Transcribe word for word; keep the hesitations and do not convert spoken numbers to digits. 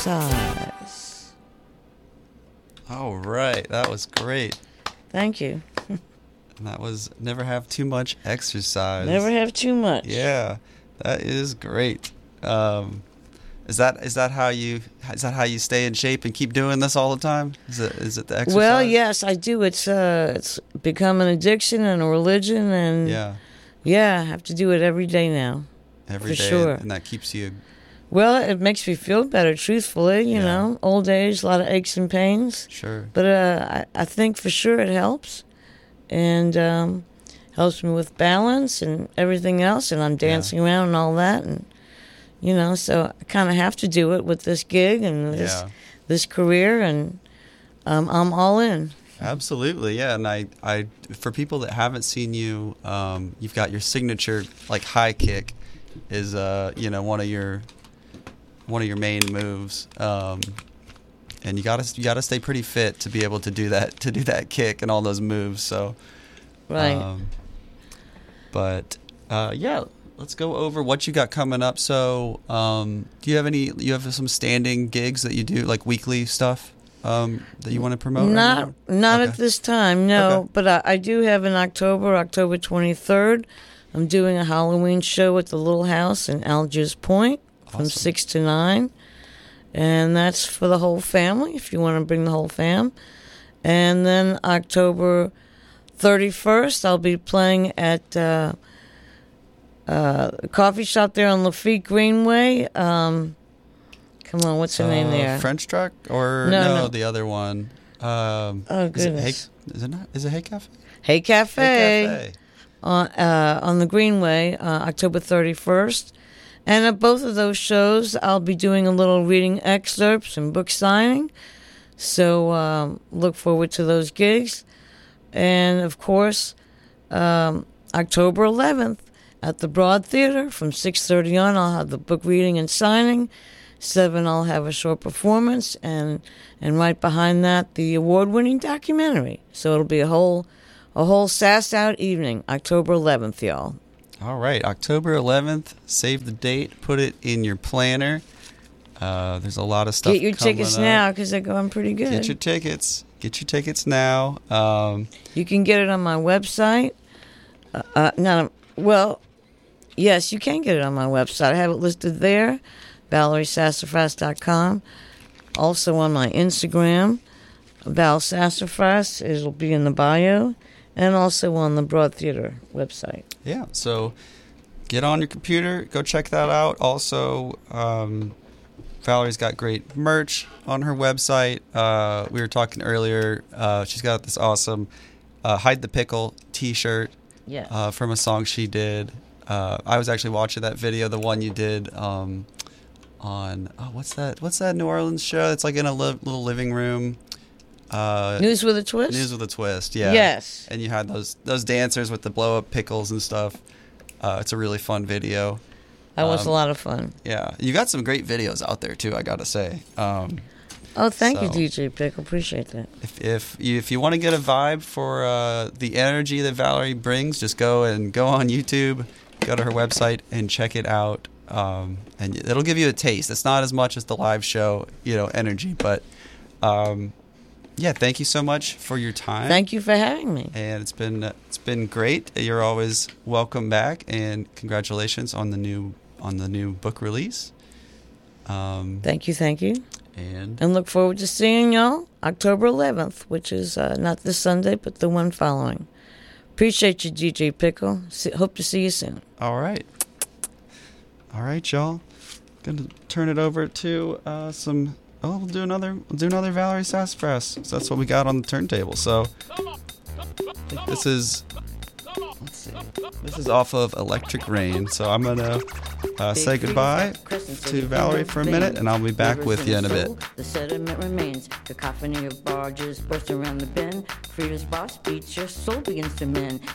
Size. All right, that was great. Thank you. And that was Never Have Too Much Exercise. Never have too much. Yeah, that is great. Um, is that is that how you is that how you stay in shape and keep doing this all the time? Is it is it the exercise? Well, yes, I do. It's uh, it's become an addiction and a religion, and Yeah. yeah, I have to do it every day now. Every for day, sure. and that keeps you. Well, it makes me feel better, truthfully. You Yeah. know, old age, a lot of aches and pains. Sure. But uh, I, I think for sure it helps, and um, helps me with balance and everything else. And I'm dancing Yeah. around and all that, and you know, so I kind of have to do it with this gig and this Yeah. this career, and um, I'm all in. Absolutely, yeah. And I, I, for people that haven't seen you, um, you've got your signature like high kick, is uh, you know, one of your, one of your main moves. Um, and you gotta, you gotta stay pretty fit to be able to do that, to do that kick and all those moves. So, Right. Um, but uh, yeah, let's go over what you got coming up. So, um, do you have any? You have some standing gigs that you do, like weekly stuff, um, that you want to promote? right Not now? not Okay. at this time, no. Okay. But I, I do have in October, October twenty-third, I'm doing a Halloween show at the Little House in Algiers Point from Awesome. six to nine. And that's for the whole family, if you want to bring the whole fam. And then October thirty-first, I'll be playing at uh, uh, a coffee shop there on Lafitte Greenway. Um, come on, what's the name Uh, there? French Truck or No, no, no. the other one. Um, Oh, is it Hey, goodness. is it not? Is it Hey Cafe? Hey Cafe. Hey Cafe. on uh, on the Greenway, uh, October thirty-first. And at both of those shows, I'll be doing a little reading excerpts and book signing. So um, look forward to those gigs. And, of course, um, October eleventh at the Broad Theater from six thirty on, I'll have the book reading and signing. seven, I'll have a short performance. And, and right behind that, the award-winning documentary. So it'll be a whole... A whole sassed out evening, October eleventh, y'all. All right, October eleventh. Save the date. Put it in your planner. Uh, there's a lot of stuff. Get your coming tickets up. now because they're going pretty good. Get your tickets. Get your tickets now. Um, You can get it on my website. Uh, uh, not well, yes, you can get it on my website. I have it listed there, Valerie Sassafras dot com. Also on my Instagram, Val Sassafras. It'll be in the bio. And also on the Broad Theater website. yeah, so get on your computer. Go check that out. Also, um, Valerie's got great merch on her website. Uh, we were talking earlier. Uh, she's got this awesome uh, Hide the Pickle t-shirt. Yes. Uh, from a song she did. Uh, I was actually watching that video, the one you did um, on oh, what's that? What's that New Orleans show? It's like in a li- little living room. Uh, News with a twist? News with a twist. Yeah. Yes. And you had those those dancers with the blow up pickles and stuff. Uh, it's a really fun video. That was Um, a lot of fun. Yeah, you got some great videos out there too. I gotta say. Um, Oh, thank you, so- D J Pickle. Appreciate that. If if you, if you want to get a vibe for uh, the energy that Valerie brings, just go and go on YouTube, go to her website and check it out, um, and it'll give you a taste. It's not as much as the live show, you know, energy, but um, yeah. Thank you so much for your time. Thank you for having me. And it's been it's been great. You're always welcome back, and congratulations on the new on the new book release. Um, Thank you, thank you. and And look forward to seeing y'all October eleventh, which is uh, not this Sunday, but the one following. Appreciate you, D J Pickle. See, hope to see you soon. all right, all right, y'all. Gonna turn it over to uh, some. Oh, we'll do another. We'll do another Valerie Sassafras. So that's what we got on the turntable. So I think this is. Let's see. This is off of Electric Rain. So I'm gonna uh, say goodbye to Valerie for a minute, and I'll be back with you in a bit. The sediment remains, cacophony of barges bursting around the bend. Frida's boss beats, your soul begins to mend.